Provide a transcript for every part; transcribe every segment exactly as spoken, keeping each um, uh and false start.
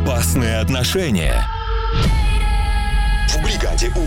Опасные отношения. В бригаде У.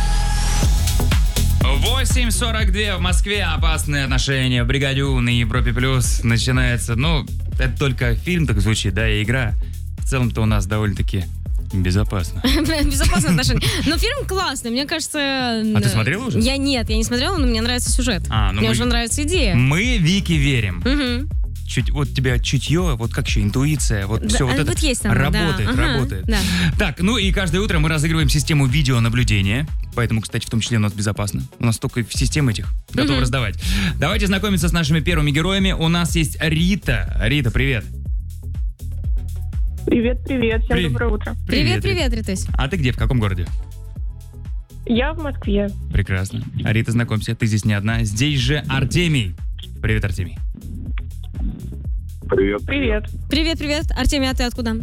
восемь сорок два в Москве. Опасные отношения в бригаде У на Европе Плюс начинается. Ну, это только фильм так звучит, да, и игра. В целом-то у нас довольно-таки безопасно. Безопасные отношения. Но фильм классный, мне кажется... А ты смотрела уже? Я нет, я не смотрела, но мне нравится сюжет. А, ну мне мы... уже нравится идея. Мы Вике верим. Угу. Чуть, вот у тебя чутье, вот как еще, интуиция, вот да, все вот вот это есть оно, работает, да. работает. Ага, да. Так, ну и каждое утро мы разыгрываем систему видеонаблюдения, поэтому, кстати, в том числе у нас безопасно. У нас только систем этих готовы Угу. раздавать. Давайте знакомиться с нашими первыми героями. У нас есть Рита. Рита, привет. Привет, привет, всем Привет. доброе утро. Привет, привет, Ритусь. А ты где, в каком городе? Я в Москве. Прекрасно. Рита, знакомься, ты здесь не одна. Здесь же Артемий. Привет, Артемий. Привет. Привет. Привет, привет. Артемий, а ты откуда?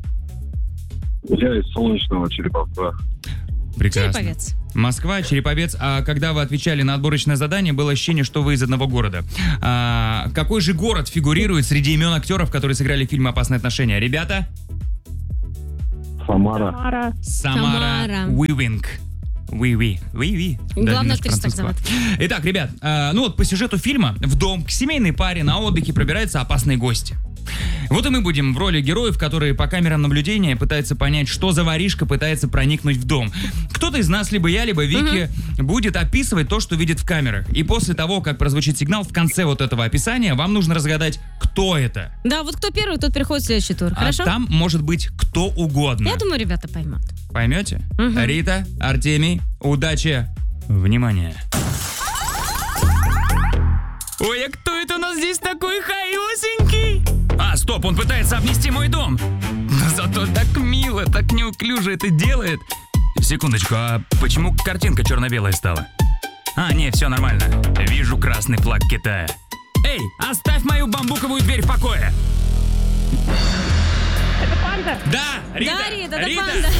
Я из солнечного Череповца. Прекрасно. Череповец. Москва, Череповец. А когда вы отвечали на отборочное задание, было ощущение, что вы из одного города. А, какой же город фигурирует среди имен актеров, которые сыграли в фильме «Опасные отношения»? Ребята? Самара. Самара. Самара Самара. Уивинг. Уи-ви. Уи-ви. Главная немножко актриса так французского. Итак, ребят, э, ну вот по сюжету фильма в дом к семейной паре на отдыхе пробираются опасные гости. Вот и мы будем в роли героев, которые по камерам наблюдения пытаются понять, что за воришка пытается проникнуть в дом. Кто-то из нас, либо я, либо Вики, будет описывать то, что видит в камерах. И после того, как прозвучит сигнал, в конце вот этого описания вам нужно разгадать, кто это. Да, вот кто первый, тот переходит в следующий тур. А Хорошо? там может быть кто угодно. Я думаю, ребята поймут. Поймете? Мгм. Рита, Артемий, удачи, внимание. Ой, а кто это у нас здесь такой хаёсенький? А, стоп, он пытается обнести мой дом. Но зато так мило, так неуклюже это делает. Секундочку, а почему картинка черно-белая стала? А, не, все нормально. Вижу красный флаг Китая. Эй, оставь мою бамбуковую дверь в покое. Это панда? Да, Рита, Да, Рита, это Рита, панда.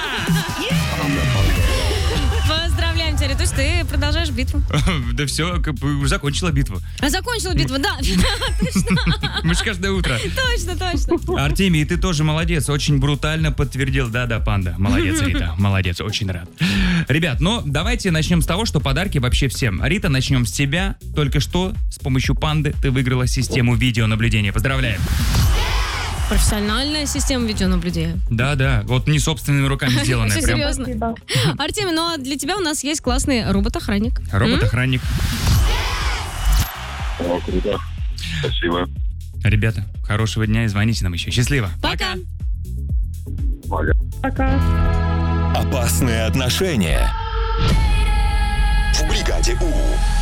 да. Поздравляем тебя, Ритусь, ты продолжаешь битву. Да все, как бы уже закончила битву. А закончила битву, да. Точно, Мы же каждое утро. точно, точно. Артемий, ты тоже молодец, очень брутально подтвердил. Да-да, панда. Молодец, Рита, молодец, очень рад. Ребят, ну давайте начнем с того, что подарки вообще всем. Рита, начнем с тебя. Только что с помощью панды ты выиграла систему видеонаблюдения. Поздравляем. Профессиональная система видеонаблюдения. Да-да, вот не собственными руками сделанная. Все Прям серьезно. Спасибо. Артемий, ну а для тебя у нас есть классный робот-охранник. робот-охранник. О, круто. Спасибо. Ребята, хорошего дня и звоните нам еще. Счастливо. Пока. Пока. Пока. Опасные отношения. В бригаде У.